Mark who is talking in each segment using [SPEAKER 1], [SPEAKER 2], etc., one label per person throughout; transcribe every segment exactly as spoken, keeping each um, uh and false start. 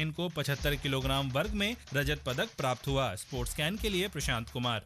[SPEAKER 1] इनको पचहत्तर किलोग्राम वर्ग में रजत पदक प्राप्त हुआ। स्पोर्ट्स कैन के लिए प्रशांत कुमार।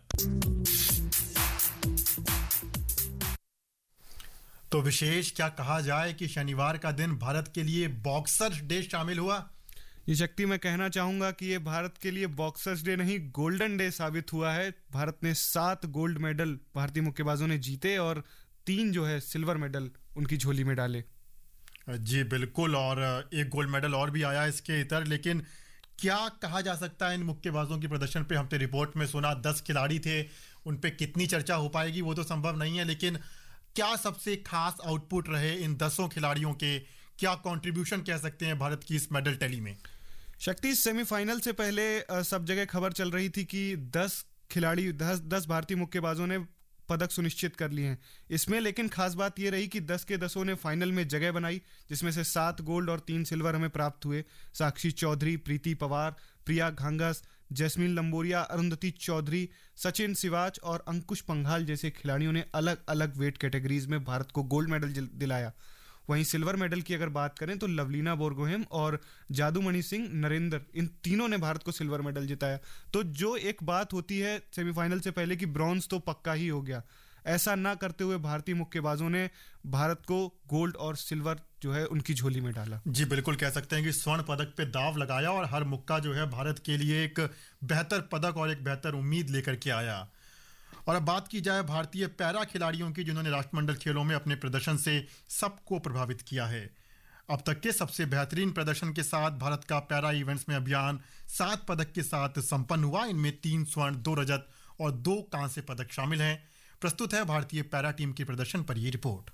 [SPEAKER 2] तो विशेष क्या कहा जाए कि शनिवार का दिन भारत के लिए बॉक्सर्स डे शामिल हुआ।
[SPEAKER 3] ये शक्ति मैं कहना चाहूंगा कि ये भारत के लिए बॉक्सर्स डे नहीं गोल्डन डे साबित हुआ है। भारत ने सात गोल्ड मेडल भारतीय मुक्केबाजों ने जीते और तीन जो है सिल्वर मेडल उनकी झोली में डाले।
[SPEAKER 2] जी बिल्कुल, और एक गोल्ड मेडल और भी आया इसके इतर। लेकिन क्या कहा जा सकता है इन मुक्केबाजों के प्रदर्शन पे? हमने रिपोर्ट में सुना दस खिलाड़ी थे, उन पे कितनी चर्चा हो पाएगी वो तो संभव नहीं है, लेकिन क्या सबसे खास आउटपुट रहे इन दसों खिलाड़ियों के? क्या कंट्रीब्यूशन कह सकते हैं भारत की इस मेडल टैली में?
[SPEAKER 3] शक्ति, सेमीफाइनल से पहले सब जगह खबर चल रही थी कि दस खिलाड़ी दस दस भारतीय मुक्केबाजों ने पदक सुनिश्चित कर लिए हैं इसमें। लेकिन खास बात यह रही कि दस के दसों ने फाइनल में जगह बनाई, जिसमें से सात गोल्ड और तीन सिल्वर हमें प्राप्त हुए। साक्षी चौधरी, प्रीति पवार, प्रिया घांगस, जैस्मिन लंबोरिया, अरुंधति चौधरी, सचिन सिवाच और अंकुश पंघाल जैसे खिलाड़ियों ने अलग अलग वेट कैटेगरीज में भारत को गोल्ड मेडल दिलाया। वहीं सिल्वर मेडल की अगर बात करें तो लवलीना बोरगोहेन और जादूमणि सिंह नरेंद्र, इन तीनों ने भारत को सिल्वर मेडल जिताया। तो जो एक बात होती है सेमीफाइनल से पहले कि ब्रॉन्ज तो पक्का ही हो गया, ऐसा ना करते हुए भारतीय मुक्केबाजों ने भारत को गोल्ड और सिल्वर जो है उनकी झोली में डाला।
[SPEAKER 2] जी बिल्कुल, कह सकते हैं कि स्वर्ण पदक पे दाव लगाया और हर मुक्का जो है भारत के लिए एक बेहतर पदक और एक बेहतर उम्मीद लेकर के आया। और अब बात की जाए भारतीय पैरा खिलाड़ियों की, जिन्होंने राष्ट्रमंडल खेलों में अपने प्रदर्शन से सबको प्रभावित किया है। अब तक के सबसे बेहतरीन प्रदर्शन के साथ भारत का पैरा इवेंट्स में अभियान सात पदक के साथ संपन्न हुआ। इनमें तीन स्वर्ण, दो रजत और दो कांस्य पदक शामिल हैं। प्रस्तुत है भारतीय पैरा टीम के प्रदर्शन पर ये रिपोर्ट।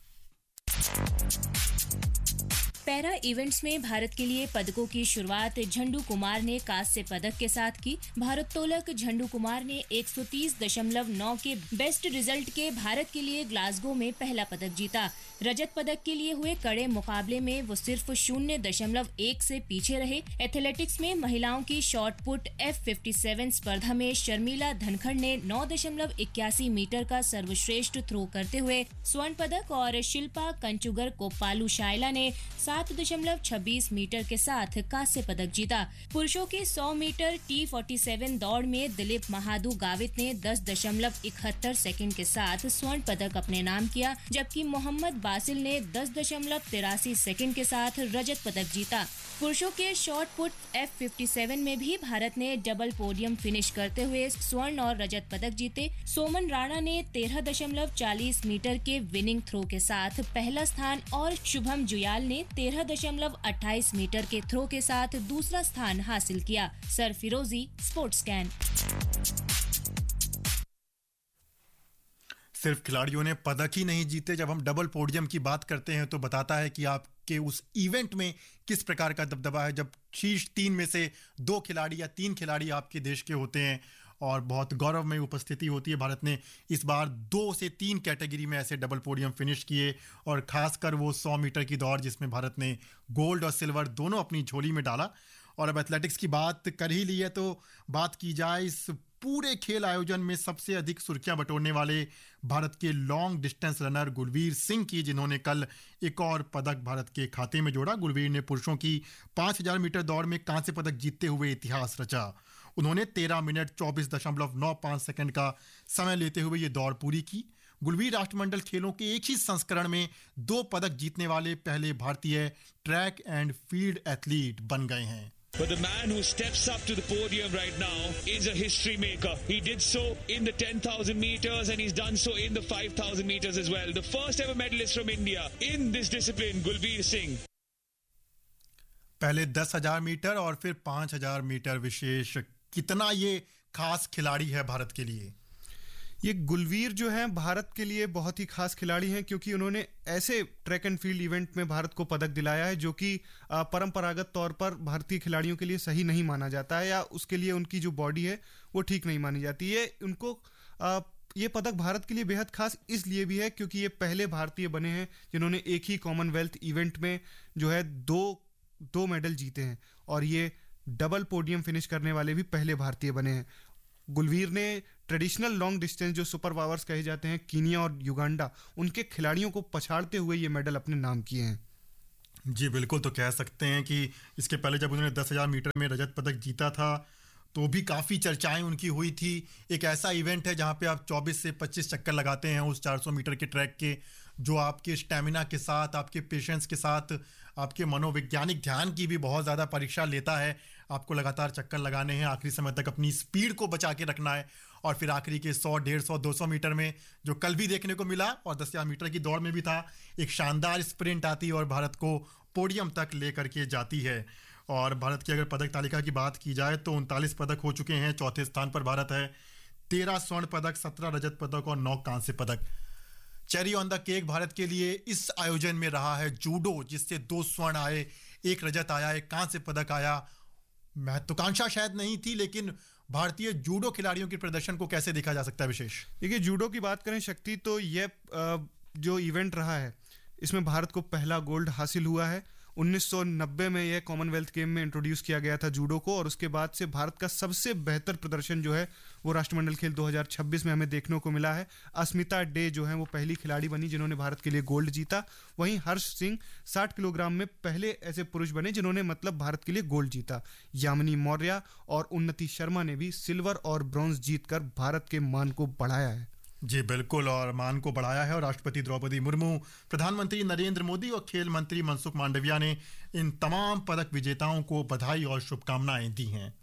[SPEAKER 4] पैरा इवेंट्स में भारत के लिए पदकों की शुरुआत झंडू कुमार ने कांस्य पदक के साथ की। भारोत्तोलक झंडू कुमार ने एक सौ तीस दशमलव नौ के बेस्ट रिजल्ट के भारत के लिए ग्लासगो में पहला पदक जीता। रजत पदक के लिए हुए कड़े मुकाबले में वो सिर्फ शून्य दशमलव एक से पीछे रहे। एथलेटिक्स में महिलाओं की शॉट पुट एफ सत्तावन स्पर्धा में शर्मिला धनखड़ ने नौ दशमलव इक्यासी मीटर का सर्वश्रेष्ठ थ्रो करते हुए स्वर्ण पदक और शिल्पा कंचुगर कोप्पालू शायला ने सात दशमलव छब्बीस मीटर के साथ कांस्य पदक जीता। पुरुषों के सौ मीटर टी सैंतालीस दौड़ में दिलीप महादू गावित ने दस दशमलव इकहत्तर सेकंड के साथ स्वर्ण पदक अपने नाम किया, जबकि मोहम्मद बासिल ने दस दशमलव तिरासी सेकंड के साथ रजत पदक जीता। पुरुषों के शॉट पुट एफ सत्तावन में भी भारत ने डबल पोडियम फिनिश करते हुए स्वर्ण और रजत पदक जीते। सोमन राणा ने तेरह दशमलव चालीस मीटर के विनिंग थ्रो के साथ पहला स्थान और शुभम जुयाल ने तेरह दशमलव अट्ठाईस मीटर के थ्रो के साथ दूसरा स्थान हासिल किया। सर फिरोजी, स्पोर्ट्स कैन।
[SPEAKER 2] सिर्फ खिलाड़ियों ने पदक ही नहीं जीते, जब हम डबल पोडियम की बात करते हैं तो बताता है कि आपके उस इवेंट में किस प्रकार का दबदबा है। जब शीर्ष तीन में से दो खिलाड़ी या तीन खिलाड़ी आपके देश के होते हैं और बहुत गौरवमय उपस्थिति होती है। भारत ने इस बार दो से तीन कैटेगरी में ऐसे डबल पोडियम फिनिश किए और खासकर वो सौ मीटर की दौड़ जिसमें भारत ने गोल्ड और सिल्वर दोनों अपनी झोली में डाला। और अब एथलेटिक्स की बात कर ही ली है तो बात की जाए इस पूरे खेल आयोजन में सबसे अधिक सुर्खियां बटोरने वाले भारत के long distance runner Gurvir Singh की, जिन्होंने कल एक और पदक भारत के खाते में जोड़ा। गुरवीर ने पुरुषों की पाँच हज़ार मीटर दौड़ में कांस्य पदक जीतते हुए इतिहास रचा। उन्होंने तेरह मिनट चौबीस दशमलव नौ पाँच सेकंड का समय लेते हुए ये दौड़ पूरी की। गुरवीर राष्ट्रमंडल खेलों के एक ही संस्करण में दो पदक जीतने वाले पहले भारतीय ट्रैक एंड फील्ड एथलीट बन गए हैं।
[SPEAKER 5] But the man who steps up to the podium right now is a history maker. He did so in the ten thousand meters and he's done so in the five thousand meters as well. The first ever medalist from India in this discipline, Gulveer Singh.
[SPEAKER 2] पहले दस हज़ार metre और फिर पाँच हज़ार metre विशेष। कितना ये खास खिलाड़ी है भारत के लिए।
[SPEAKER 3] ये गुलवीर जो है भारत के लिए बहुत ही खास खिलाड़ी हैं, क्योंकि उन्होंने ऐसे ट्रैक एंड फील्ड इवेंट में भारत को पदक दिलाया है जो कि परंपरागत तौर पर भारतीय खिलाड़ियों के लिए सही नहीं माना जाता है, या उसके लिए उनकी जो बॉडी है वो ठीक नहीं मानी जाती है। उनको आ, ये पदक भारत के लिए बेहद खास इसलिए भी है क्योंकि ये पहले भारतीय बने हैं जिन्होंने एक ही कॉमनवेल्थ इवेंट में जो है दो दो मेडल जीते हैं, और ये डबल पोडियम फिनिश करने वाले भी पहले भारतीय बने हैं। गुलवीर ने ट्रेडिशनल लॉन्ग डिस्टेंस जो सुपर पावर्स कहे जाते हैं, कीनिया और युगांडा, उनके खिलाड़ियों को पछाड़ते हुए ये मेडल अपने नाम किए हैं।
[SPEAKER 2] जी बिल्कुल, तो कह सकते हैं कि इसके पहले जब उन्होंने दस हज़ार मीटर में रजत पदक जीता था तो भी काफ़ी चर्चाएं उनकी हुई थी। एक ऐसा इवेंट है जहां पे आप चौबीस से पच्चीस चक्कर लगाते हैं उस चार सौ मीटर के ट्रैक के, जो आपके स्टैमिना के साथ, आपके पेशेंस के साथ, आपके मनोवैज्ञानिक ध्यान की भी बहुत ज़्यादा परीक्षा लेता है। आपको लगातार चक्कर लगाने हैं, आखिरी समय तक अपनी स्पीड को बचा के रखना है, और फिर आखिरी के सौ, डेढ़ सौ, दो सौ मीटर में जो कल भी देखने को मिला और दस हज़ार मीटर की दौड़ में भी था, एक शानदार स्प्रिंट आती और भारत को पोडियम तक लेकर के जाती है। और भारत की अगर पदक तालिका की बात की जाए तो उनतालीस पदक हो चुके हैं। चौथे स्थान पर भारत है, तेरह स्वर्ण पदक, सत्रह रजत पदक और नौ कांस्य पदक। Cherry on the cake Bharat के लिए इस आयोजन में रहा है जूडो, जिससे दो स्वर्ण आए, एक रजत आया, एक कांस्य पदक आया। महत्वाकांक्षा शायद नहीं थी, लेकिन भारतीय जूडो खिलाड़ियों के प्रदर्शन को कैसे देखा जा सकता है विशेष?
[SPEAKER 3] देखिए, जूडो की बात करें शक्ति, तो ये जो इवेंट रहा है इसमें भारत को पहला गोल्ड हासिल हुआ है। उन्नीस सौ नब्बे में यह कॉमनवेल्थ गेम में इंट्रोड्यूस किया गया था जूडो को, और उसके बाद से भारत का सबसे बेहतर प्रदर्शन जो है वो राष्ट्रमंडल खेल दो हज़ार छब्बीस में हमें देखने को मिला है। अस्मिता डे जो है वो पहली खिलाड़ी बनी जिन्होंने भारत के लिए गोल्ड जीता। वहीं हर्ष सिंह साठ किलोग्राम में पहले ऐसे पुरुष बने जिन्होंने मतलब भारत के लिए गोल्ड जीता। यामिनी मौर्य और उन्नति शर्मा ने भी सिल्वर और ब्रॉन्ज जीतकर भारत के मान को बढ़ाया है।
[SPEAKER 2] जी बिल्कुल, और मान को बढ़ाया है। और राष्ट्रपति द्रौपदी मुर्मू, प्रधानमंत्री नरेंद्र मोदी और खेल मंत्री मनसुख मांडविया ने इन तमाम पदक विजेताओं को बधाई और शुभकामनाएं दी हैं।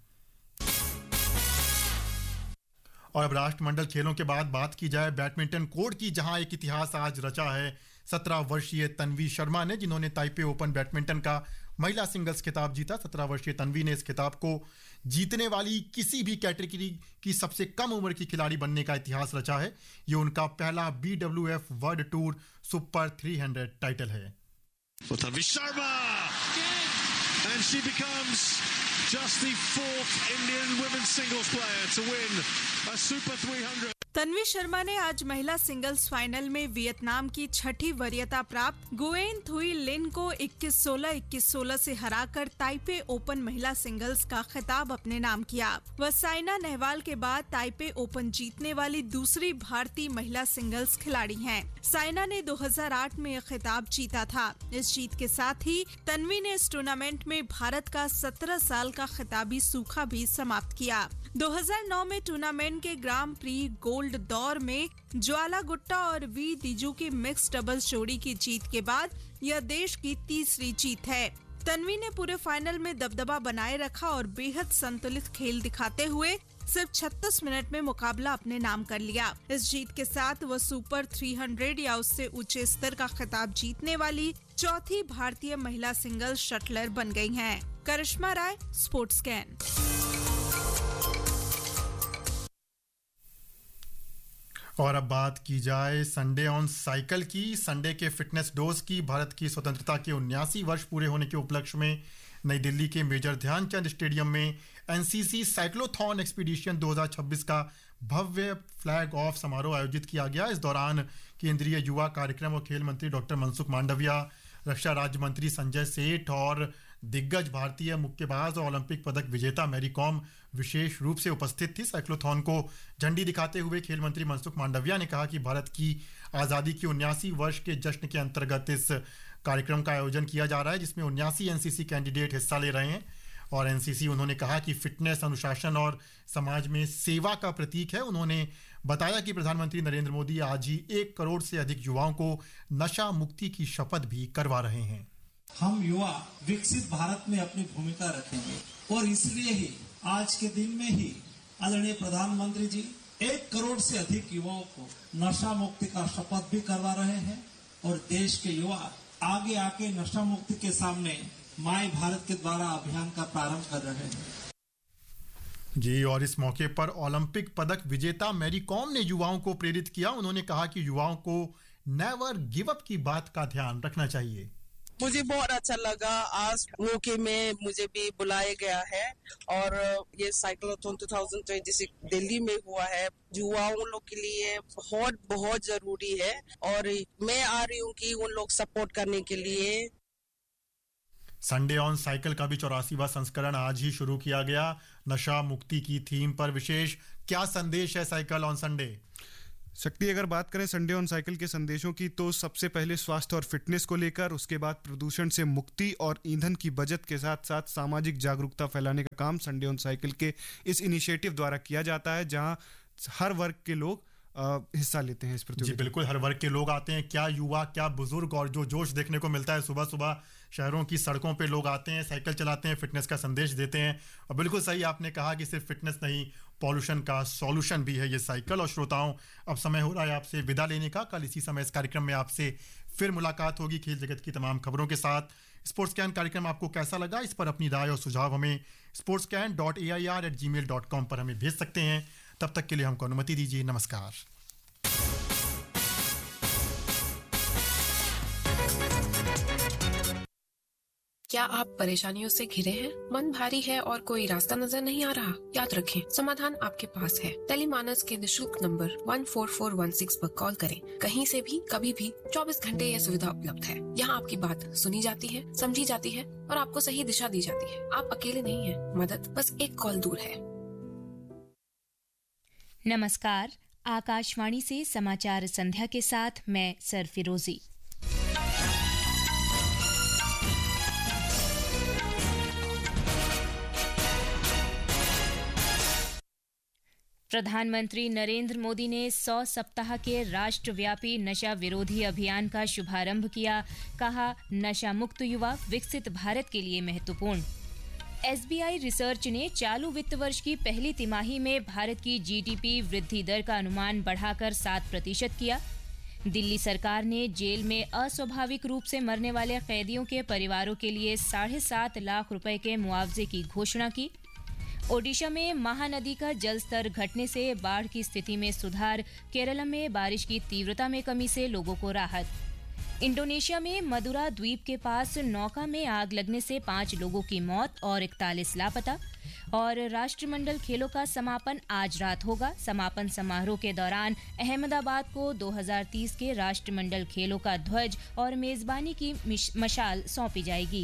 [SPEAKER 2] और अब राष्ट्रमंडल खेलों के बाद बात की जाए बैडमिंटन कोर्ट की, जहां एक इतिहास आज रचा है। सत्रह वर्षीय तन्वी शर्मा ने, जिन्होंने ताइपे ओपन बैडमिंटन का महिला सिंगल्स खिताब जीता। सत्रह वर्षीय तन्वी ने इस खिताब को जीतने वाली किसी भी कैटेगरी की सबसे कम उम्र की खिलाड़ी बनने का इतिहास रचा है। ये उनका पहला B W F world tour super तीन सौ टाइटल है।
[SPEAKER 6] Tanvi Sharma, and she becomes just the fourth Indian women's singles player to win a Super तीन सौ।
[SPEAKER 7] तन्वी शर्मा ने आज महिला सिंगल्स फाइनल में वियतनाम की छठी वरीयता प्राप्त गुएन थुई लिन को इक्कीस सोलह, इक्कीस सोलह से हराकर ताइपे ओपन महिला सिंगल्स का खिताब अपने नाम किया। वह साइना नेहवाल के बाद ताइपे ओपन जीतने वाली दूसरी भारतीय महिला सिंगल्स खिलाड़ी हैं। साइना ने दो हज़ार आठ में यह खिताब जीता था। इस जीत के साथ ही तन्वी ने इस टूर्नामेंट में भारत का सत्रह साल का खिताबी सूखा भी समाप्त किया। दो हज़ार नौ में टूर्नामेंट के ग्रां प्री गोल्ड दौर में ज्वाला गुट्टा और वी दिजू की मिक्स डबल्स जोड़ी की जीत के बाद यह देश की तीसरी जीत है। तन्वी ने पूरे फाइनल में दबदबा बनाए रखा और बेहद संतुलित खेल दिखाते हुए सिर्फ छत्तीस मिनट में मुकाबला अपने नाम कर लिया। इस जीत के साथ वह सुपर तीन सौ या उससे ऊंचे स्तर का खिताब जीतने वाली चौथी भारतीय महिला सिंगल शटलर बन गई हैं। करिश्मा राय, स्पोर्ट्स कैन।
[SPEAKER 2] और अब बात की जाए संडे ऑन साइकिल की। संडे के फिटनेस डोज की। भारत की स्वतंत्रता के उन्यासी वर्ष पूरे होने के उपलक्ष्य में नई दिल्ली के मेजर ध्यानचंद स्टेडियम में एनसीसी साइक्लोथॉन एक्सपीडिशन दो हज़ार छब्बीस का भव्य फ्लैग ऑफ समारोह आयोजित किया गया। इस दौरान केंद्रीय युवा कार्यक्रम और खेल मंत्री डॉक्टर मनसुख मांडविया, रक्षा राज्य मंत्री संजय सेठ और दिग्गज भारतीय मुक्केबाज और ओलंपिक पदक विजेता मैरी कॉम विशेष रूप से उपस्थित थी। साइक्लोथॉन को झंडी दिखाते हुए खेल मंत्री मनसुख मांडविया ने कहा कि भारत की आज़ादी की उन्यासी वर्ष के जश्न के अंतर्गत इस कार्यक्रम का आयोजन किया जा रहा है, जिसमें उन्यासी एनसीसी कैंडिडेट हिस्सा ले रहे हैं। और एनसीसी, उन्होंने कहा कि फिटनेस, अनुशासन और समाज में सेवा का प्रतीक है। उन्होंने बताया कि प्रधानमंत्री नरेंद्र मोदी आज ही एक करोड़ से अधिक युवाओं को नशा मुक्ति की शपथ भी करवा रहे हैं।
[SPEAKER 8] हम युवा विकसित भारत में अपनी भूमिका रखेंगे और इसलिए ही आज के दिन में ही आदरणीय प्रधानमंत्री जी एक करोड़ से अधिक युवाओं को नशा मुक्ति का शपथ भी करवा रहे हैं। और देश के युवा आगे आके नशा मुक्ति के सामने माय भारत के द्वारा अभियान का प्रारंभ कर रहे हैं।
[SPEAKER 2] जी, और इस मौके पर ओलंपिक पदक विजेता मैरी कॉम ने युवाओं को प्रेरित किया। उन्होंने कहा कि युवाओं को नेवर गिव अप की बात का ध्यान रखना चाहिए।
[SPEAKER 9] मुझे बहुत अच्छा लगा आज मौके में मुझे भी बुलाया गया है और ये साइक्लोथॉन दो हज़ार छब्बीस दिल्ली में हुआ है। युवाओं लोग के लिए बहुत बहुत जरूरी है और मैं आ रही हूँ कि उन लोग सपोर्ट करने के लिए।
[SPEAKER 2] संडे ऑन साइकिल का भी चौरासीवां संस्करण आज ही शुरू किया गया। नशा मुक्ति की थीम पर विशेष क्या संदेश है साइकिल ऑन संडे?
[SPEAKER 3] शक्ति, अगर बात करें संडे ऑन साइकिल के संदेशों की, तो सबसे पहले स्वास्थ्य और फिटनेस को लेकर, उसके बाद प्रदूषण से मुक्ति और ईंधन की बचत के साथ साथ सामाजिक जागरूकता फैलाने का काम संडे ऑन साइकिल के इस इनिशिएटिव द्वारा किया जाता है, जहां हर वर्ग के लोग हिस्सा लेते हैं इस प्रतियोगिता।
[SPEAKER 2] जी बिल्कुल, हर वर्ग के लोग आते हैं, क्या युवा, क्या बुजुर्ग, और जो जोश देखने को मिलता है सुबह सुबह शहरों की सड़कों पे लोग आते हैं, साइकिल चलाते हैं, फिटनेस का संदेश देते हैं। और बिल्कुल सही आपने कहा कि सिर्फ फिटनेस नहीं, पॉल्यूशन का सॉल्यूशन भी है ये साइकिल। और श्रोताओं, अब समय हो रहा है आपसे विदा लेने का। कल इसी समय इस कार्यक्रम में आपसे फिर मुलाकात होगी खेल जगत की तमाम खबरों के साथ। स्पोर्ट्स कैन कार्यक्रम आपको कैसा लगा, इस पर अपनी राय और सुझाव हमें sports can dot A I R eight ji mail dot com पर हमें भेज सकते हैं। तब तक के लिए हमको अनुमति दीजिए, नमस्कार।
[SPEAKER 10] क्या आप परेशानियों से घिरे हैं, मन भारी है और कोई रास्ता नजर नहीं आ रहा? याद रखें, समाधान आपके पास है। टेलीमानस के निशुल्क number one four four one six पर कॉल करें। कहीं से भी, कभी भी, चौबीस घंटे यह सुविधा उपलब्ध है। यहाँ आपकी बात सुनी जाती है, समझी जाती है और आपको सही दिशा दी जाती है। आप अकेले नहीं हैं, मदद बस एक कॉल दूर है।
[SPEAKER 4] नमस्कार, आकाशवाणी से समाचार संध्या के साथ मैं सर फिरोजी। प्रधानमंत्री नरेंद्र मोदी ने सौ सप्ताह के राष्ट्रव्यापी नशा विरोधी अभियान का शुभारंभ किया। कहा, नशा मुक्त युवा विकसित भारत के लिए महत्वपूर्ण। एस बी आई रिसर्च ने चालू वित्त वर्ष की पहली तिमाही में भारत की जी डी पी वृद्धि दर का अनुमान बढ़ाकर सात प्रतिशत किया। दिल्ली सरकार ने जेल में अस्वाभाविक रूप से मरने वाले कैदियों के परिवारों के लिए साढ़े सात लाख रुपए के मुआवजे की घोषणा की। ओडिशा में महानदी का जलस्तर घटने से बाढ़ की स्थिति में सुधार। केरल में बारिश की तीव्रता में कमी से लोगों को राहत। इंडोनेशिया में मदुरा द्वीप के पास नौका में आग लगने से पांच लोगों की मौत और इकतालीस लापता। और राष्ट्रमंडल खेलों का समापन आज रात होगा। समापन समारोह के दौरान अहमदाबाद को दो हज़ार तीस के राष्ट्रमंडल खेलों का ध्वज और मेजबानी की मशाल सौंपी जाएगी।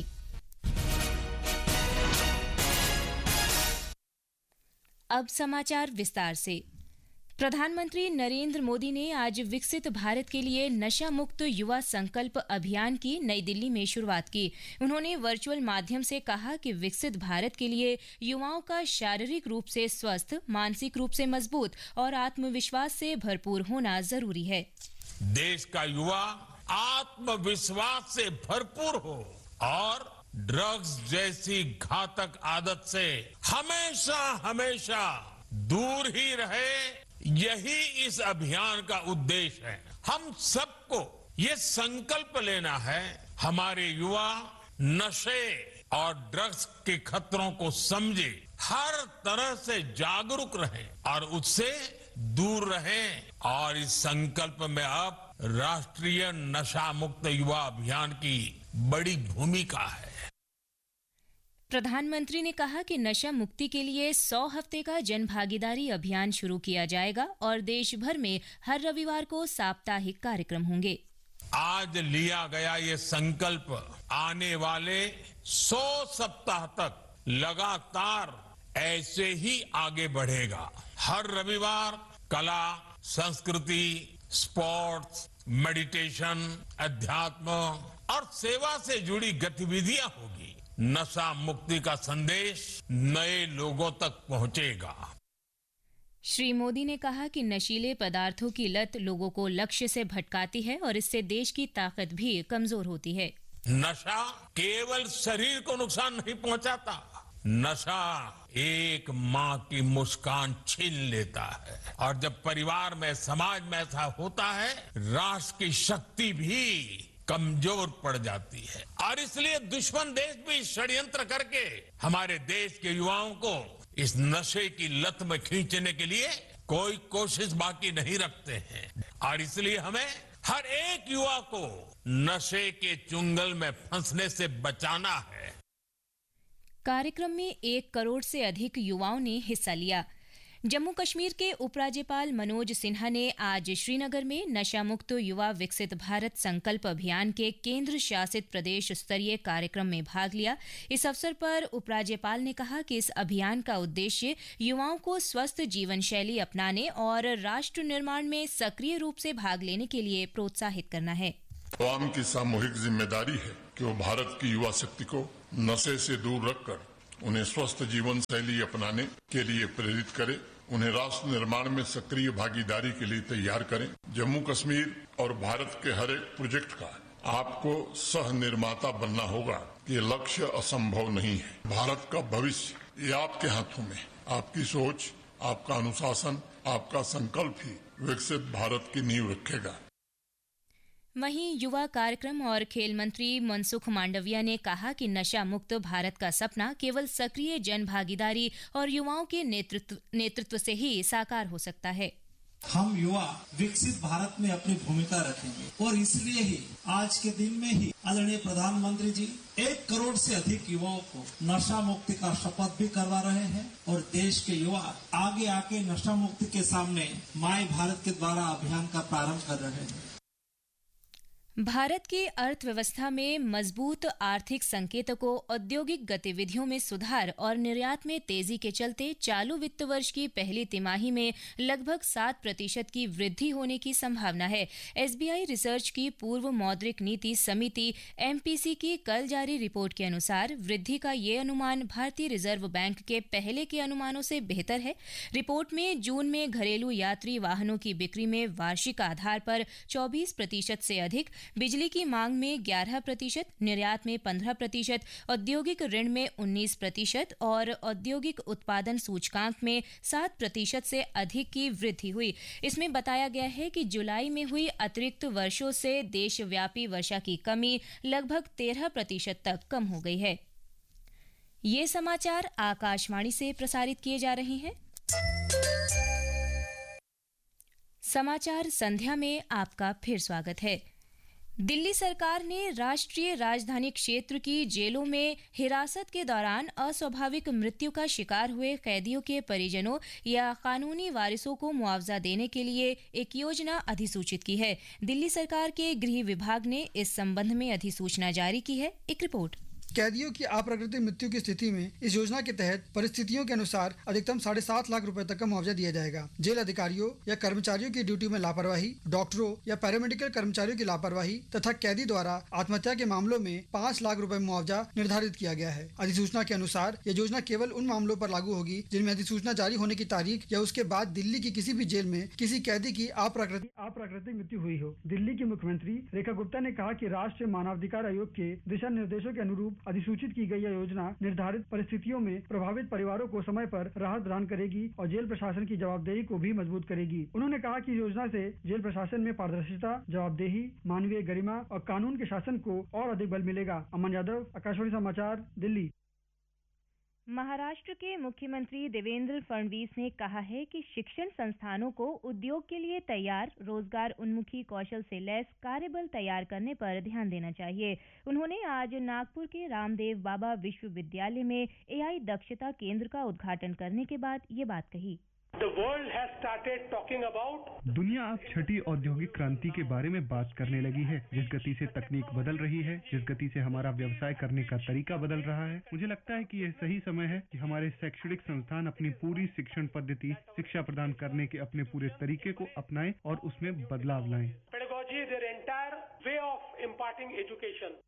[SPEAKER 4] अब समाचार विस्तार से। प्रधानमंत्री नरेंद्र मोदी ने आज विकसित भारत के लिए नशा मुक्त युवा संकल्प अभियान की नई दिल्ली में शुरुआत की। उन्होंने वर्चुअल माध्यम से कहा कि विकसित भारत के लिए युवाओं का शारीरिक रूप से स्वस्थ, मानसिक रूप से मजबूत और आत्मविश्वास से भरपूर होना जरूरी है।
[SPEAKER 11] देश का युवा आत्मविश्वास से भरपूर हो और ड्रग्स जैसी घातक आदत से हमेशा हमेशा दूर ही रहे, यही इस अभियान का उद्देश्य है। हम सबको ये संकल्प लेना है, हमारे युवा नशे और ड्रग्स के खतरों को समझे, हर तरह से जागरूक रहें और उससे दूर रहें। और इस संकल्प में अब राष्ट्रीय नशा मुक्त युवा अभियान की बड़ी भूमिका है।
[SPEAKER 4] प्रधानमंत्री ने कहा कि नशा मुक्ति के लिए सौ हफ्ते का जन भागीदारी अभियान शुरू किया जाएगा और देश भर में हर रविवार को साप्ताहिक कार्यक्रम होंगे।
[SPEAKER 11] आज लिया गया ये संकल्प आने वाले सौ सप्ताह तक लगातार ऐसे ही आगे बढ़ेगा। हर रविवार कला, संस्कृति, स्पोर्ट्स, मेडिटेशन, अध्यात्म और सेवा से जुड़ी गतिविधियां होगी। नशा मुक्ति का संदेश नए लोगों तक पहुंचेगा।
[SPEAKER 4] श्री मोदी ने कहा कि नशीले पदार्थों की लत लोगों को लक्ष्य से भटकाती है और इससे देश की ताकत भी कमजोर होती है।
[SPEAKER 11] नशा केवल शरीर को नुकसान नहीं पहुंचाता, नशा एक माँ की मुस्कान छीन लेता है और जब परिवार में, समाज में ऐसा होता है, राष्ट्र की शक्ति भी कमजोर पड़ जाती है। और इसलिए दुश्मन देश भी षड्यंत्र करके हमारे देश के युवाओं को इस नशे की लत में खींचने के लिए कोई कोशिश बाकी नहीं रखते हैं। और इसलिए हमें हर एक युवा को नशे के चुंगल में फंसने से बचाना है।
[SPEAKER 4] कार्यक्रम में एक करोड़ से अधिक युवाओं ने हिस्सा लिया। जम्मू कश्मीर के उपराज्यपाल मनोज सिन्हा ने आज श्रीनगर में नशा मुक्त युवा विकसित भारत संकल्प अभियान के केंद्र शासित प्रदेश स्तरीय कार्यक्रम में भाग लिया। इस अवसर पर उपराज्यपाल ने कहा कि इस अभियान का उद्देश्य युवाओं को स्वस्थ जीवन शैली अपनाने और राष्ट्र निर्माण में सक्रिय रूप से भाग लेने के लिए प्रोत्साहित करना है।
[SPEAKER 12] आवाम की सामूहिक जिम्मेदारी है कि वो भारत की युवा शक्ति को नशे से दूर रखकर उन्हें स्वस्थ जीवन शैली अपनाने के लिए प्रेरित करे, उन्हें राष्ट्र निर्माण में सक्रिय भागीदारी के लिए तैयार करें। जम्मू कश्मीर और भारत के हर एक प्रोजेक्ट का आपको सह निर्माता बनना होगा। ये लक्ष्य असंभव नहीं है। भारत का भविष्य ये आपके हाथों में। आपकी सोच, आपका अनुशासन, आपका संकल्प ही विकसित भारत की नींव रखेगा।
[SPEAKER 4] वहीं युवा कार्यक्रम और खेल मंत्री मनसुख मांडविया ने कहा कि नशा मुक्त भारत का सपना केवल सक्रिय जन भागीदारी और युवाओं के नेतृत्व नेतृत्व से ही साकार हो सकता है।
[SPEAKER 8] हम युवा विकसित भारत में अपनी भूमिका रखेंगे और इसलिए ही आज के दिन में ही आदरणीय प्रधानमंत्री जी एक करोड़ से अधिक युवाओं को नशा मुक्ति का शपथ भी करवा रहे हैं और देश के युवा आगे आके नशा मुक्ति के सामने माय भारत के द्वारा अभियान का प्रारंभ कर रहे हैं।
[SPEAKER 4] भारत की अर्थव्यवस्था में मजबूत आर्थिक संकेतकों, औद्योगिक गतिविधियों में सुधार और निर्यात में तेजी के चलते चालू वित्त वर्ष की पहली तिमाही में लगभग सात प्रतिशत की वृद्धि होने की संभावना है। एसबीआई रिसर्च की पूर्व मौद्रिक नीति समिति एमपीसी की कल जारी रिपोर्ट के अनुसार वृद्धि का ये अनुमान भारतीय रिजर्व बैंक के पहले के अनुमानों से बेहतर है। रिपोर्ट में जून में घरेलू यात्री वाहनों की बिक्री में वार्षिक आधार पर चौबीस प्रतिशत से अधिक, बिजली की मांग में ग्यारह प्रतिशत, निर्यात में पंद्रह प्रतिशत, औद्योगिक ऋण में उन्नीस प्रतिशत और औद्योगिक उत्पादन सूचकांक में सात प्रतिशत से अधिक की वृद्धि हुई। इसमें बताया गया है कि जुलाई में हुई अतिरिक्त वर्षों से देशव्यापी वर्षा की कमी लगभग तेरह प्रतिशत तक कम हो गई है। ये समाचार आकाशवाणी से प्रसारित किए जा रहे हैं। समाचार संध्या में आपका फिर स्वागत है। दिल्ली सरकार ने राष्ट्रीय राजधानी क्षेत्र की जेलों में हिरासत के दौरान अस्वाभाविक मृत्यु का शिकार हुए कैदियों के परिजनों या कानूनी वारिसों को मुआवजा देने के लिए एक योजना अधिसूचित की है। दिल्ली सरकार के गृह विभाग ने इस संबंध में अधिसूचना जारी की है। एक रिपोर्ट।
[SPEAKER 13] कैदियों की अप्राकृतिक मृत्यु की स्थिति में इस योजना के तहत परिस्थितियों के अनुसार अधिकतम साढ़े सात लाख रुपए तक का मुआवजा दिया जाएगा। जेल अधिकारियों या कर्मचारियों की ड्यूटी में लापरवाही, डॉक्टरों या पैरामेडिकल कर्मचारियों की लापरवाही तथा कैदी द्वारा आत्महत्या के मामलों में पाँच लाख रुपए मुआवजा निर्धारित किया गया है। अधिसूचना के अनुसार यह योजना केवल उन मामलों पर लागू होगी जिनमें अधिसूचना जारी होने की तारीख या उसके बाद दिल्ली की किसी भी जेल में किसी कैदी की अप्राकृतिक अप्राकृतिक मृत्यु हुई हो। दिल्ली की मुख्यमंत्री रेखा गुप्ता ने कहा कि राष्ट्रीय मानवाधिकार आयोग के दिशा निर्देशों के अनुरूप अधिसूचित की गई यह योजना निर्धारित परिस्थितियों में प्रभावित परिवारों को समय पर राहत प्रदान करेगी और जेल प्रशासन की जवाबदेही को भी मजबूत करेगी। उन्होंने कहा कि योजना से जेल प्रशासन में पारदर्शिता, जवाबदेही, मानवीय गरिमा और कानून के शासन को और अधिक बल मिलेगा। अमन यादव, आकाशवाणी समाचार, दिल्ली।
[SPEAKER 4] महाराष्ट्र के मुख्यमंत्री देवेंद्र फडणवीस ने कहा है कि शिक्षण संस्थानों को उद्योग के लिए तैयार, रोजगार उन्मुखी कौशल से लैस कार्यबल तैयार करने पर ध्यान देना चाहिए। उन्होंने आज नागपुर के रामदेव बाबा विश्वविद्यालय में एआई दक्षता केंद्र का उद्घाटन करने के बाद ये बात कही।
[SPEAKER 14] The world has started talking about...
[SPEAKER 3] दुनिया अब छठी औद्योगिक क्रांति के बारे में बात करने लगी है। जिस गति से तकनीक बदल रही है, जिस गति से हमारा व्यवसाय करने का तरीका बदल रहा है, मुझे लगता है कि यह सही समय है कि हमारे शैक्षणिक संस्थान अपनी पूरी शिक्षण पद्धति, शिक्षा प्रदान करने के अपने पूरे तरीके को अपनाएं और उसमें बदलाव लाएं।
[SPEAKER 14] Pedagogy, their entire way of imparting education.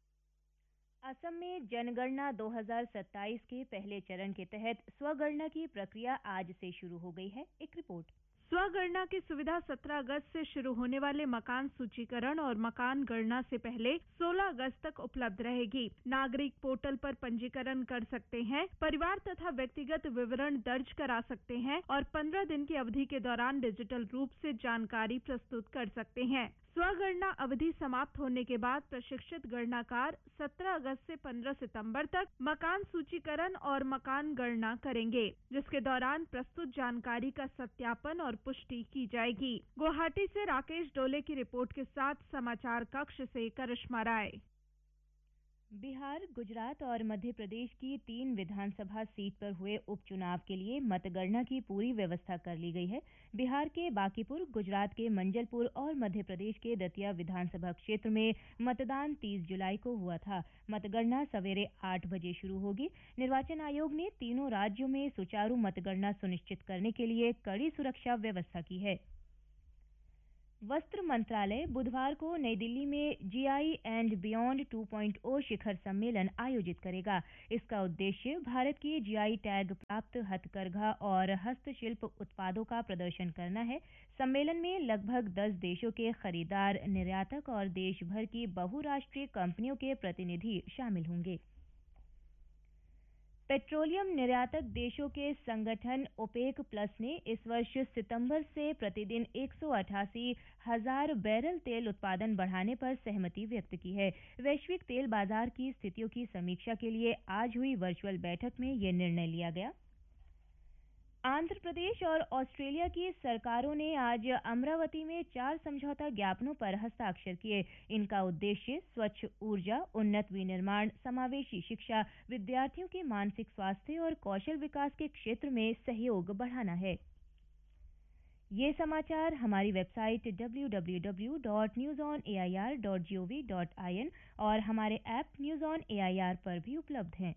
[SPEAKER 4] Assam में जनगणना दो हज़ार सत्ताईस के पहले चरण के तहत स्वगणना की प्रक्रिया आज से शुरू हो गई है। एक रिपोर्ट।
[SPEAKER 7] स्वगणना की सुविधा सत्रह अगस्त से शुरू होने वाले मकान सूचीकरण और मकान गणना से पहले सोलह अगस्त तक उपलब्ध रहेगी। नागरिक पोर्टल पर पंजीकरण कर सकते हैं, परिवार तथा व्यक्तिगत विवरण दर्ज करा सकते हैं और पंद्रह दिन की अवधि के दौरान डिजिटल रूप से जानकारी प्रस्तुत कर सकते हैं। स्वगणना अवधि समाप्त होने के बाद प्रशिक्षित गणनाकार सत्रह अगस्त से पंद्रह सितंबर तक मकान सूचीकरण और मकान गणना करेंगे, जिसके दौरान प्रस्तुत जानकारी का सत्यापन और पुष्टि की जाएगी। गुवाहाटी से राकेश डोले की रिपोर्ट के साथ समाचार कक्ष से करिश्मा राय।
[SPEAKER 4] बिहार, गुजरात और मध्य प्रदेश की तीन विधानसभा सीट पर हुए उपचुनाव के लिए मतगणना की पूरी व्यवस्था कर ली गई है। बिहार के बांकीपुर, गुजरात के मंजलपुर और मध्य प्रदेश के दतिया विधानसभा क्षेत्र में मतदान तीस जुलाई को हुआ था। मतगणना सवेरे आठ बजे शुरू होगी। निर्वाचन आयोग ने तीनों राज्यों में सुचारू मतगणना सुनिश्चित करने के लिए कड़ी सुरक्षा व्यवस्था की है। वस्त्र मंत्रालय बुधवार को नई दिल्ली में GI and beyond two point ओ शिखर सम्मेलन आयोजित करेगा। इसका उद्देश्य भारत की जीआई टैग प्राप्त हथकरघा और हस्तशिल्प उत्पादों का प्रदर्शन करना है। सम्मेलन में लगभग दस देशों के खरीदार, निर्यातक और देश भर की बहुराष्ट्रीय कंपनियों के प्रतिनिधि शामिल होंगे। पेट्रोलियम निर्यातक देशों के संगठन ओपेक प्लस ने इस वर्ष सितंबर से प्रतिदिन एक सौ अठासी हजार बैरल तेल उत्पादन बढ़ाने पर सहमति व्यक्त की है। वैश्विक तेल बाजार की स्थितियों की समीक्षा के लिए आज हुई वर्चुअल बैठक में यह निर्णय लिया गया। आंध्र प्रदेश और ऑस्ट्रेलिया की सरकारों ने आज अमरावती में चार समझौता ज्ञापनों पर हस्ताक्षर किए। इनका उद्देश्य स्वच्छ ऊर्जा, उन्नत विनिर्माण, समावेशी शिक्षा, विद्यार्थियों के मानसिक स्वास्थ्य और कौशल विकास के क्षेत्र में सहयोग बढ़ाना है। ये समाचार हमारी website W W W dot news on A I R dot G O V dot I N और हमारे app news on A I R पर भी उपलब्ध हैं।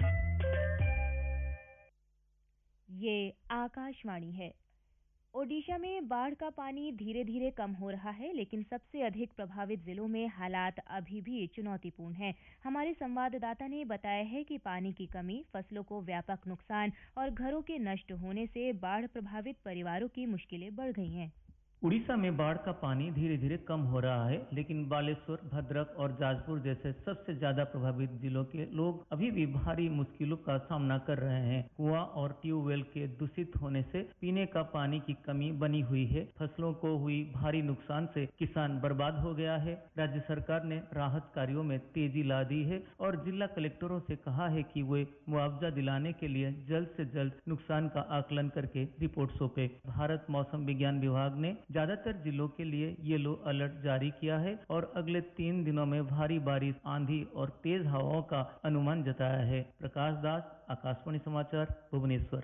[SPEAKER 4] ये आकाशवाणी है। ओडिशा में बाढ़ का पानी धीरे धीरे कम हो रहा है, लेकिन सबसे अधिक प्रभावित जिलों में हालात अभी भी चुनौतीपूर्ण हैं। हमारे संवाददाता ने बताया है कि पानी की कमी, फसलों को व्यापक नुकसान और घरों के नष्ट होने से बाढ़ प्रभावित परिवारों की मुश्किलें बढ़ गई हैं।
[SPEAKER 15] उड़ीसा में बाढ़ का पानी धीरे धीरे कम हो रहा है, लेकिन बालेश्वर, भद्रक और जाजपुर जैसे सबसे ज्यादा प्रभावित जिलों के लोग अभी भी भारी मुश्किलों का सामना कर रहे हैं। कुआं और ट्यूबवेल के दूषित होने से पीने का पानी की कमी बनी हुई है। फसलों को हुई भारी नुकसान से किसान बर्बाद हो गया है। राज्य सरकार ने राहत कार्यों में तेजी ला दी है और जिला कलेक्टरों से कहा है कि वे मुआवजा दिलाने के लिए जल्द से जल्द नुकसान का आकलन करके रिपोर्ट सौंपे। भारत मौसम विज्ञान विभाग ने ज्यादातर जिलों के लिए येलो अलर्ट जारी किया है और अगले तीन दिनों में भारी बारिश, आंधी और तेज हवाओं का अनुमान जताया है। प्रकाश दास, आकाशवाणी समाचार, भुवनेश्वर।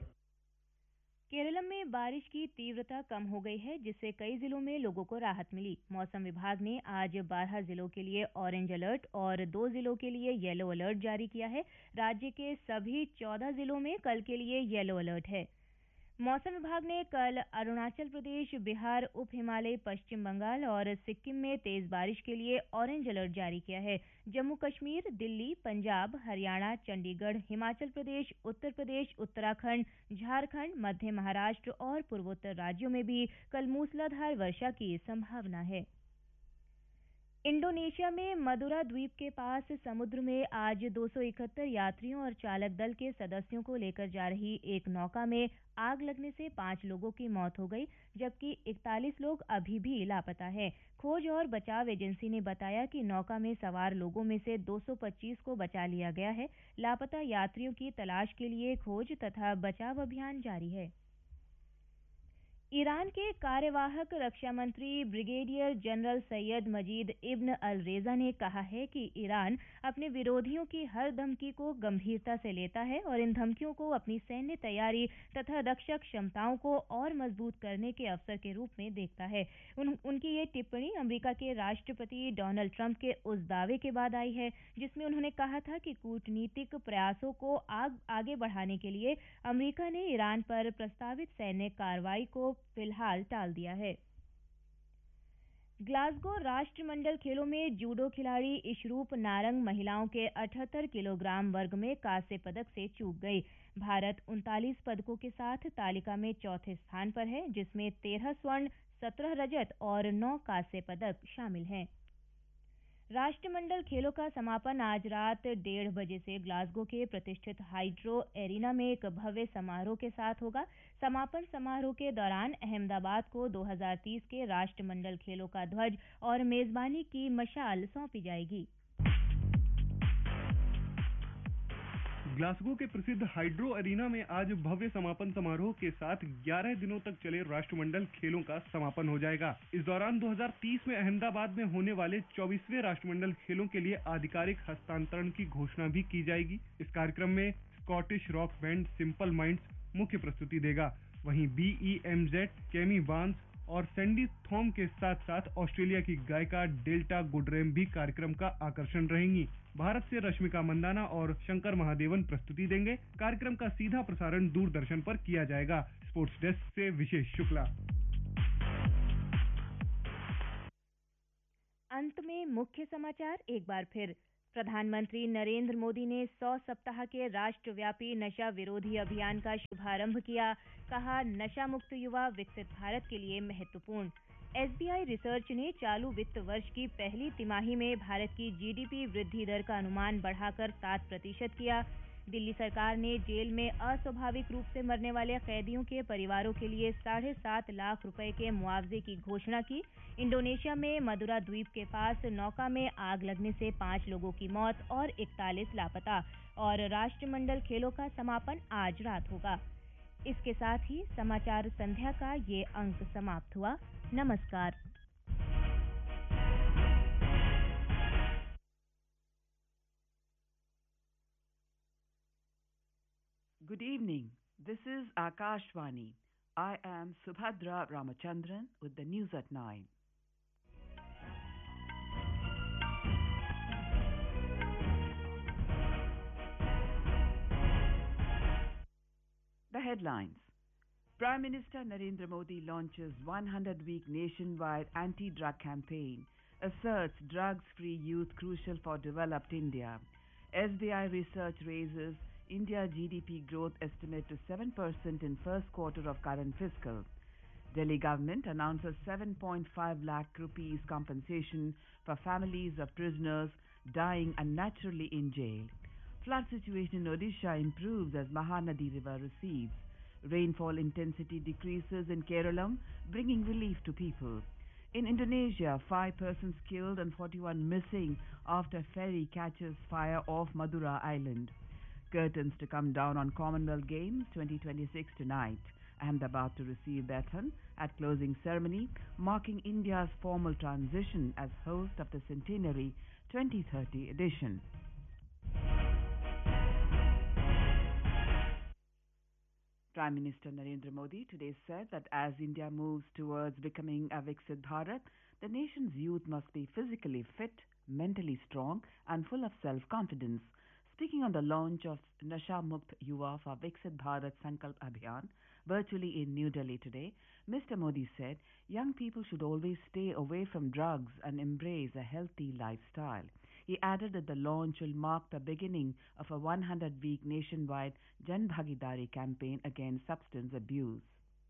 [SPEAKER 4] केरल में बारिश की तीव्रता कम हो गई है, जिससे कई जिलों में लोगों को राहत मिली। मौसम विभाग ने आज बारह जिलों के लिए ऑरेंज अलर्ट और दो जिलों के लिए येलो अलर्ट जारी किया है। राज्य के सभी चौदह जिलों में कल के लिए येलो अलर्ट है। मौसम विभाग ने कल अरुणाचल प्रदेश, बिहार, उप हिमालय, पश्चिम बंगाल और सिक्किम में तेज बारिश के लिए ऑरेंज अलर्ट जारी किया है। जम्मू कश्मीर, दिल्ली, पंजाब, हरियाणा, चंडीगढ़, हिमाचल प्रदेश, उत्तर प्रदेश, उत्तराखंड, झारखंड, मध्य महाराष्ट्र और पूर्वोत्तर राज्यों में भी कल मूसलाधार वर्षा की संभावना है। इंडोनेशिया में मदुरा द्वीप के पास समुद्र में आज दो सौ इकहत्तर यात्रियों और चालक दल के सदस्यों को लेकर जा रही एक नौका में आग लगने से पांच लोगों की मौत हो गई, जबकि इकतालीस लोग अभी भी लापता हैं। खोज और बचाव एजेंसी ने बताया कि नौका में सवार लोगों में से दो सौ पच्चीस को बचा लिया गया है। लापता यात्रियों की तलाश के लिए खोज तथा बचाव अभियान जारी है। ईरान के कार्यवाहक रक्षा मंत्री ब्रिगेडियर जनरल सैयद मजीद इब्न अल रेजा ने कहा है कि ईरान अपने विरोधियों की हर धमकी को गंभीरता से लेता है और इन धमकियों को अपनी सैन्य तैयारी तथा रक्षा क्षमताओं को और मजबूत करने के अवसर के रूप में देखता है। उन, उनकी ये टिप्पणी अमेरिका के राष्ट्रपति डोनाल्ड ट्रंप के उस दावे के बाद आई है जिसमें उन्होंने कहा था कि कूटनीतिक प्रयासों को आग, आगे बढ़ाने के लिए अमेरिका ने ईरान पर प्रस्तावित सैन्य कार्रवाई को फिलहाल टाल दिया है। ग्लासगो राष्ट्रमंडल खेलों में जूडो खिलाड़ी इशरूप नारंग महिलाओं के अठहत्तर किलोग्राम वर्ग में कांस्य पदक से चूक गई। भारत उनतालीस पदकों के साथ तालिका में चौथे स्थान पर है, जिसमें तेरह स्वर्ण, सत्रह रजत और नौ कांस्य पदक शामिल हैं। राष्ट्रमंडल खेलों का समापन आज रात डेढ़ बजे से ग्लासगो के प्रतिष्ठित हाइड्रो एरिना में एक भव्य समारोह के साथ होगा। समापन समारोह के दौरान अहमदाबाद को दो हज़ार तीस के राष्ट्रमंडल खेलों का ध्वज और मेजबानी की मशाल सौंपी जाएगी।
[SPEAKER 3] ग्लासगो के प्रसिद्ध हाइड्रो अरीना में आज भव्य समापन समारोह के साथ ग्यारह दिनों तक चले राष्ट्रमंडल खेलों का समापन हो जाएगा। इस दौरान दो हज़ार तीस में अहमदाबाद में होने वाले चौबीसवें राष्ट्रमंडल खेलों के लिए आधिकारिक हस्तांतरण की घोषणा भी की जाएगी। इस कार्यक्रम में Scottish rock band simple minds मुख्य प्रस्तुति देगा। वहीं बी ई एम जेड, केमी बार्न्स और सैंडी थॉम के साथ साथ ऑस्ट्रेलिया की गायिका डेल्टा गुडरेम भी कार्यक्रम का आकर्षण रहेंगी। भारत से रश्मिका मंदाना और शंकर महादेवन प्रस्तुति देंगे। कार्यक्रम का सीधा प्रसारण दूरदर्शन पर किया जाएगा। स्पोर्ट्स डेस्क से विशेष शुक्ला।
[SPEAKER 4] अंत में मुख्य समाचार एक बार फिर। प्रधानमंत्री नरेंद्र मोदी ने सौ सप्ताह के राष्ट्रव्यापी नशा विरोधी अभियान का शुभारंभ किया। कहा, नशा मुक्त युवा विकसित भारत के लिए महत्वपूर्ण। एस बी आई रिसर्च ने चालू वित्त वर्ष की पहली तिमाही में भारत की जी डी पी वृद्धि दर का अनुमान बढ़ाकर सात प्रतिशत किया। दिल्ली सरकार ने जेल में अस्वाभाविक रूप से मरने वाले कैदियों के परिवारों के लिए साढ़े सात लाख रुपए के मुआवजे की घोषणा की। इंडोनेशिया में मदुरा द्वीप के पास नौका में आग लगने से पांच लोगों की मौत और इकतालीस लापता। और राष्ट्रमंडल खेलों का समापन आज रात होगा। इसके साथ ही समाचार संध्या का ये अंक समाप्त हुआ। नमस्कार।
[SPEAKER 16] Good evening. This is Akashvani. I am Subhadra Ramachandran with the news at nine. The headlines. Prime Minister Narendra Modi launches one hundred week nationwide anti-drug campaign, asserts drugs-free youth crucial for developed India. S B I research raises India G D P growth estimate to seven percent in first quarter of current fiscal. Delhi government announces seven point five lakh rupees compensation for families of prisoners dying unnaturally in jail. Flood situation in Odisha improves as Mahanadi river recedes. Rainfall intensity decreases in Kerala, bringing relief to people. In Indonesia, five persons killed and forty-one missing after ferry catches fire off Madura Island. Curtains to come down on Commonwealth Games twenty twenty-six tonight. Ahmedabad to receive Bethan at closing ceremony, marking India's formal transition as host of the centenary twenty thirty edition. Prime Minister Narendra Modi today said that as India moves towards becoming a Viksit Bharat, the nation's youth must be physically fit, mentally strong and full of self-confidence. Speaking on the launch of Nasha Mukt Yuva for Viksit Bharat Sankalp Abhiyan virtually in New Delhi today, Mister Modi said young people should always stay away from drugs and embrace a healthy lifestyle. He added that the launch will mark the beginning of a one hundred week nationwide Jan Bhagidari campaign against substance abuse.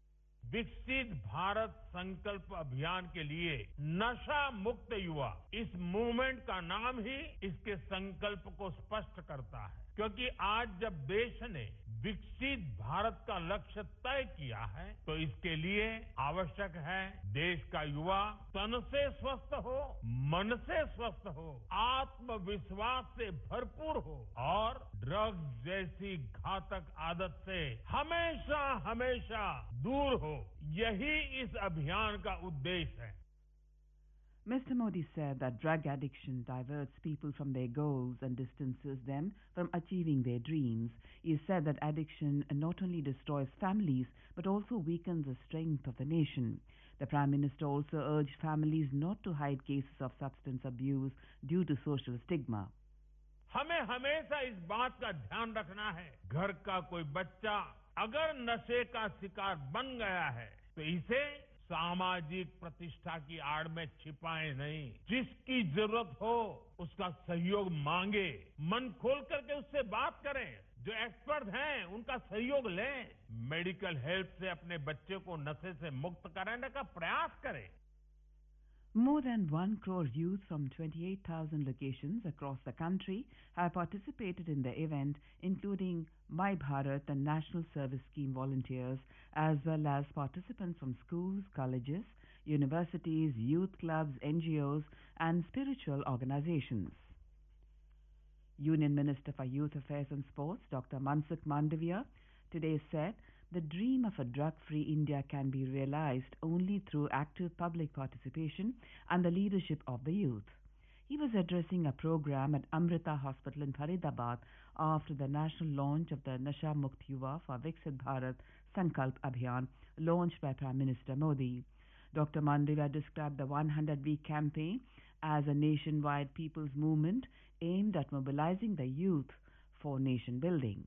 [SPEAKER 11] विकसित भारत संकल्प अभियान के लिए नशा मुक्त युवा, इस movement का नाम ही इसके संकल्प को स्पष्ट करता है, क्योंकि आज जब देश ने विकसित भारत का लक्ष्य तय किया है तो इसके लिए आवश्यक है देश का युवा तन से स्वस्थ हो, मन से स्वस्थ हो, आत्मविश्वास से भरपूर हो और ड्रग्स जैसी घातक आदत से हमेशा हमेशा दूर हो। यही इस अभियान का उद्देश्य है।
[SPEAKER 16] Mister Modi said that drug addiction diverts people from their goals and distances them from achieving their dreams. He said that addiction not only destroys families but also weakens the strength of the nation. The Prime Minister also urged families not to hide cases of substance abuse due to social stigma.
[SPEAKER 11] हमें हमेशा इस बात का ध्यान रखना है, घर का कोई बच्चा अगर नशे का शिकार बन गया है तो इसे सामाजिक प्रतिष्ठा की आड़ में छिपाए नहीं, जिसकी जरूरत हो उसका सहयोग मांगे, मन खोल करके उससे बात करें, जो एक्सपर्ट हैं उनका सहयोग लें, मेडिकल हेल्प से अपने बच्चे को नशे से मुक्त कराने का प्रयास करें।
[SPEAKER 16] More than one crore youth from twenty-eight thousand locations across the country have participated in the event, including My Bharat and National Service Scheme volunteers, as well as participants from schools, colleges, universities, youth clubs, N G Os, and spiritual organizations. Union Minister for Youth Affairs and Sports, Doctor Mansukh Mandavia, today said the dream of a drug-free India can be realized only through active public participation and the leadership of the youth. He was addressing a program at Amrita Hospital in Faridabad after the national launch of the Nasha Mukt Yuva for Viksit Bharat Sankalp Abhiyan launched by Prime Minister Modi. Doctor Mandavia described the one hundred week campaign as a nationwide people's movement aimed at mobilizing the youth for nation building.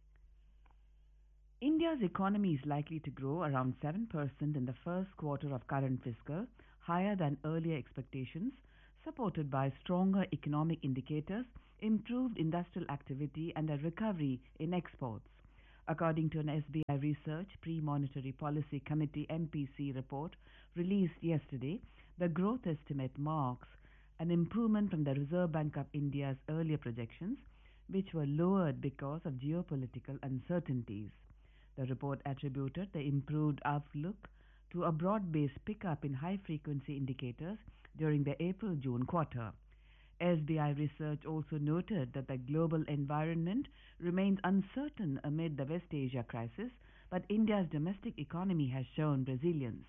[SPEAKER 16] India's economy is likely to grow around seven percent in the first quarter of current fiscal, higher than earlier expectations, supported by stronger economic indicators, improved industrial activity and a recovery in exports. According to an S B I Research Pre-Monetary Policy Committee M P C report released yesterday, the growth estimate marks an improvement from the Reserve Bank of India's earlier projections, which were lowered because of geopolitical uncertainties. The report attributed the improved outlook to a broad-based pickup in high-frequency indicators during the April-June quarter. S B I Research also noted that the global environment remains uncertain amid the West Asia crisis, but India's domestic economy has shown resilience.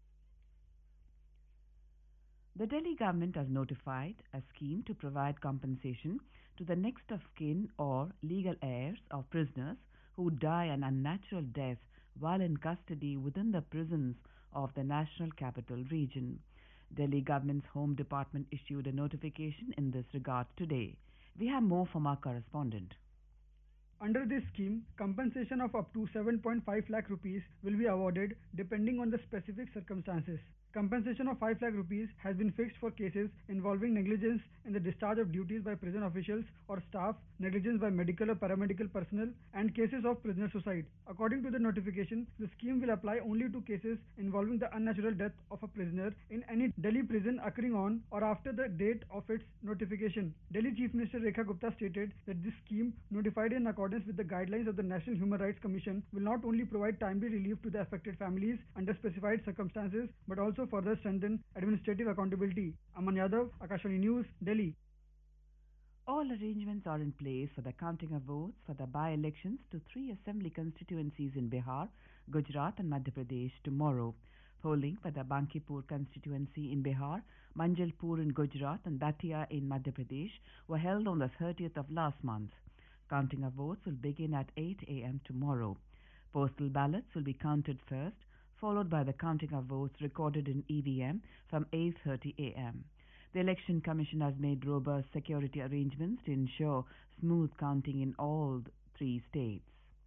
[SPEAKER 16] The Delhi government has notified a scheme to provide compensation to the next of kin or legal heirs of prisoners who die an unnatural death while in custody within the prisons of the National Capital Region. Delhi government's Home Department issued a notification in this regard today. We have more from our correspondent.
[SPEAKER 13] Under this scheme, compensation of up to seven point five lakh rupees will be awarded depending on the specific circumstances. Compensation of five lakh rupees has been fixed for cases involving negligence in the discharge of duties by prison officials or staff, negligence by medical or paramedical personnel, and cases of prisoner suicide. According to the notification, the scheme will apply only to cases involving the unnatural death of a prisoner in any Delhi prison occurring on or after the date of its notification. Delhi Chief Minister Rekha Gupta stated that this scheme, notified in accordance with the guidelines of the National Human Rights Commission, will not only provide timely relief to the affected families under specified circumstances, but also further strengthen administrative accountability. Aman Yadav, Akashvani News, Delhi.
[SPEAKER 16] All arrangements are in place for the counting of votes for the by-elections to three assembly constituencies in Bihar, Gujarat and Madhya Pradesh tomorrow. Polling for the Bankipur constituency in Bihar, Manjalpur in Gujarat and Datia in Madhya Pradesh were held on the thirtieth of last month. Counting of votes will begin at eight a m tomorrow. Postal ballots will be counted first, followed by the counting of votes recorded in E V M from eight thirty a m The Election Commission has made robust security arrangements to ensure smooth counting in all three states.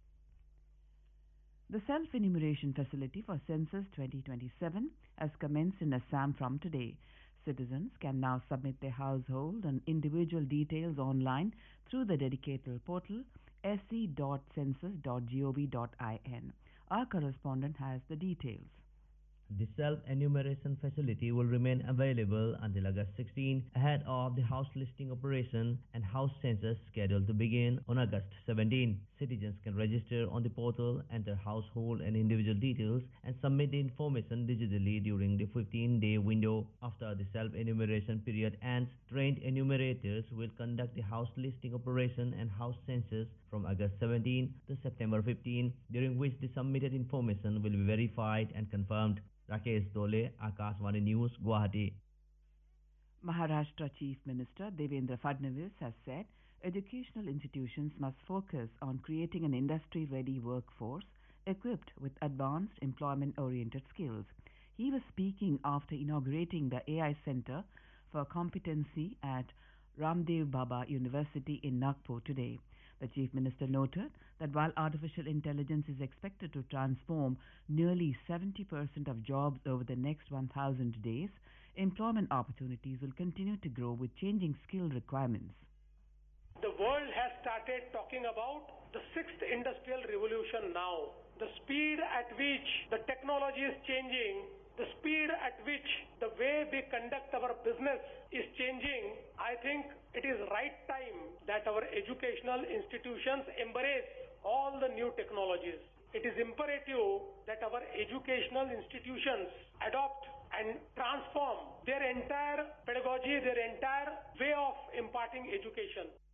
[SPEAKER 16] The self-enumeration facility for Census twenty twenty-seven has commenced in Assam from today. Citizens can now submit their household and individual details online through the dedicated portal s c dot census dot gov dot in. Our correspondent has the details.
[SPEAKER 17] The self-enumeration facility will remain available until August sixteenth, ahead of the house listing operation and house census scheduled to begin on August seventeenth. Citizens can register on the portal, enter household and individual details, and submit the information digitally during the fifteen-day window. After the self-enumeration period ends, trained enumerators will conduct the house listing operation and house census from August seventeenth to September fifteenth, during which the submitted information will be verified and confirmed. Rakesh Dole, Akashvani News, Guwahati.
[SPEAKER 16] Maharashtra Chief Minister Devendra Fadnavis has said educational institutions must focus on creating an industry-ready workforce equipped with advanced employment-oriented skills. He was speaking after inaugurating the A I Center for Competency at Ramdev Baba University in Nagpur today. The Chief Minister noted that while artificial intelligence is expected to transform nearly seventy percent of jobs over the next one thousand days, employment opportunities will continue to grow with changing skill requirements.
[SPEAKER 14] The world has started talking about the sixth industrial revolution now. The speed at which the technology is changing, the speed at which the way we conduct our business is changing, I think it is right time that our educational institutions embrace all the new technologies. It is imperative that our educational institutions adopt and transform their entire pedagogy, their entire way of imparting education.